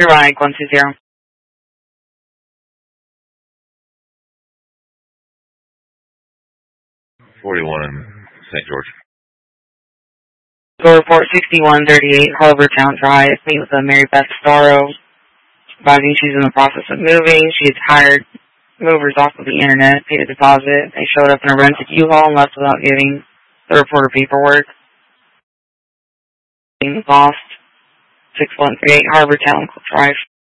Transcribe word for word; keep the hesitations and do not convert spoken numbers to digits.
Your ride, one two zero. forty-one in Saint George. Go report sixty-one thirty-eight Harbortown Drive. Meet with uh, Mary Beth Starro. Advising she's in the process of moving. She had hired movers off of the internet, paid a deposit. They showed up in a rented U-Haul and left without giving the reporter paperwork. Lost. six one three eight Harbortown Drive.